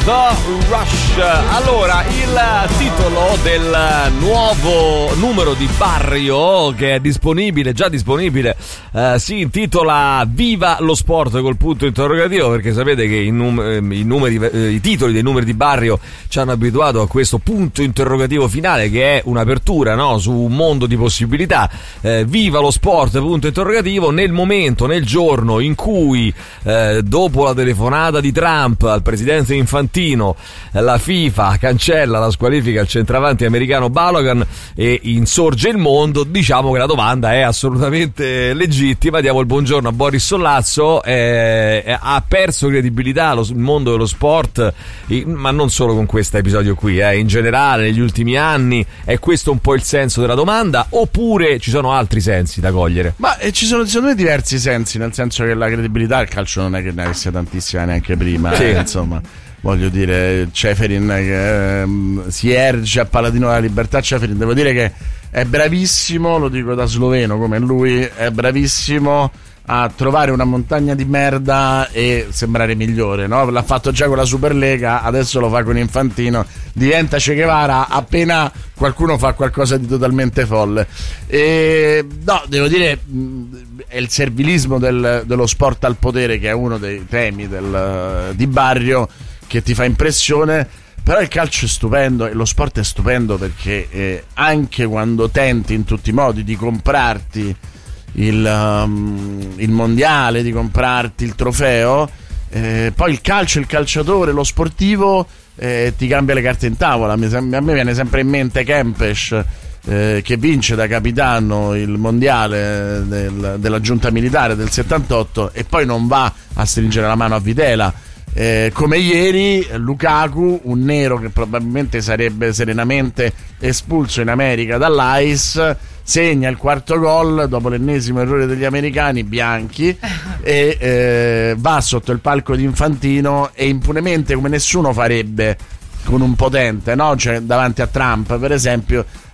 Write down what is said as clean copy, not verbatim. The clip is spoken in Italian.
The Rush. Allora, il titolo del nuovo numero di Barrio, che è disponibile, già disponibile, si intitola Viva lo sport col punto interrogativo, perché sapete che i titoli dei numeri di Barrio ci hanno abituato a questo punto interrogativo finale, che è un'apertura, no, su un mondo di possibilità. Viva lo sport, punto interrogativo, nel momento, nel giorno in cui dopo la telefonata di Trump al presidente Infantino, la FIFA cancella la squalifica al centravanti americano Balogun e insorge il mondo, diciamo che la domanda è assolutamente legittima. Diamo il buongiorno a Boris Sollazzo. Ha perso credibilità il mondo dello sport, ma non solo con questo episodio qui, in generale negli ultimi anni. È questo un po' il senso della domanda, oppure ci sono altri sensi da cogliere? Ma ci sono secondo me diversi sensi, nel senso che la credibilità al calcio non è che ne avesse tantissima neanche prima, sì. Insomma, voglio dire, Ceferin che si erge a paladino della libertà. Ceferin, devo dire che è bravissimo, lo dico da sloveno come lui, è bravissimo a trovare una montagna di merda e sembrare migliore, no? L'ha fatto già con la Superlega, adesso lo fa con Infantino, diventa Che Guevara appena qualcuno fa qualcosa di totalmente folle. No, devo dire, è il servilismo dello sport al potere, che è uno dei temi di Barrio, che ti fa impressione. Però il calcio è stupendo e lo sport è stupendo, perché anche quando tenti in tutti i modi di comprarti il mondiale, di comprarti il trofeo, poi il calcio, il calciatore, lo sportivo ti cambia le carte in tavola. A me viene sempre in mente Kempes, che vince da capitano il mondiale della giunta militare del 78 e poi non va a stringere la mano a Videla. Come ieri Lukaku, un nero che probabilmente sarebbe serenamente espulso in America dall'AIS, segna il quarto gol dopo l'ennesimo errore degli americani bianchi e va sotto il palco di Infantino e impunemente, come nessuno farebbe con un potente, no? Cioè, davanti a Trump per esempio,